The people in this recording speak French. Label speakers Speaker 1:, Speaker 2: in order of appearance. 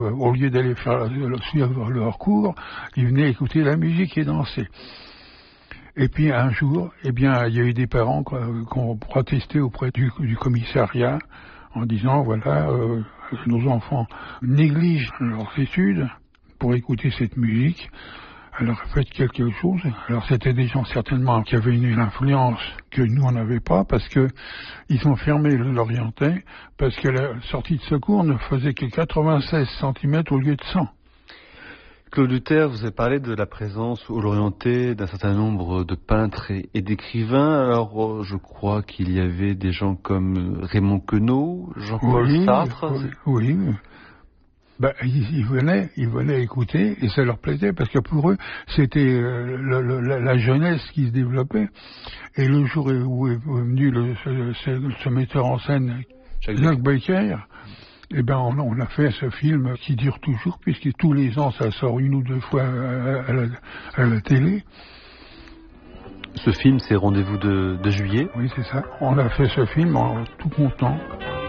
Speaker 1: Au lieu d'aller suivre leur cours, ils venaient écouter la musique et danser. Et puis un jour, il y a eu des parents qui ont protesté auprès du commissariat en disant voilà, nos enfants négligent leurs études pour écouter cette musique. Alors faites quelque chose. Alors c'était des gens certainement qui avaient une influence que nous on n'avait pas, parce que ils ont fermé l'Orientais, parce que la sortie de secours ne faisait que 96 cm au lieu de 100.
Speaker 2: Claude Luther, vous avez parlé de la présence au Lorientais d'un certain nombre de peintres et d'écrivains. Alors je crois qu'il y avait des gens comme Raymond Queneau, Jean-Paul Sartre.
Speaker 1: Oui. Ils venaient écouter et ça leur plaisait, parce que pour eux c'était la jeunesse qui se développait. Et le jour où est venu ce metteur en scène, Jacques Becker, on a fait ce film qui dure toujours, puisque tous les ans ça sort 1 ou 2 fois à la télé.
Speaker 2: Ce film, c'est Rendez-vous de juillet.
Speaker 1: Oui, c'est ça. On a fait ce film en tout content.